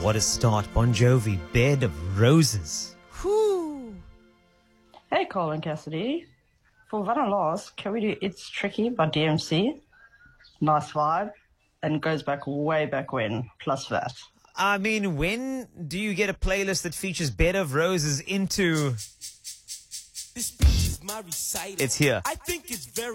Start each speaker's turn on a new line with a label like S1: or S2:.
S1: What a start. Bon Jovi, Bed of Roses. Whew.
S2: Hey, Colin Cassidy. For Van Last, can we do It's Tricky by DMC? Nice vibe. And goes back way back when, plus that.
S1: I mean, when do you get a playlist that features Bed of Roses into...
S3: This speech is my recital.
S1: It's here.
S3: I think it's very